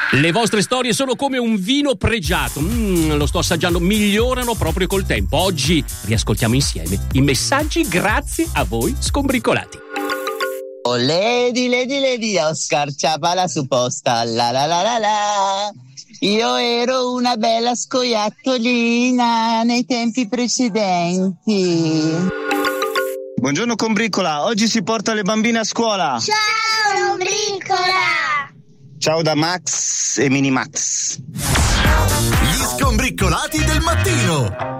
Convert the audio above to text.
Le vostre storie sono come un vino pregiato, lo sto assaggiando, migliorano proprio col tempo. Oggi riascoltiamo insieme i messaggi grazie a voi scombricolati. Oh lady, Oscar Ciapala su posta, la la la la la. Io ero una bella scoiattolina nei tempi precedenti. Buongiorno Combricola, oggi si porta le bambine a scuola. Ciao Combricola! Ciao da Max e Mini Max. Gli scombricolati del mattino.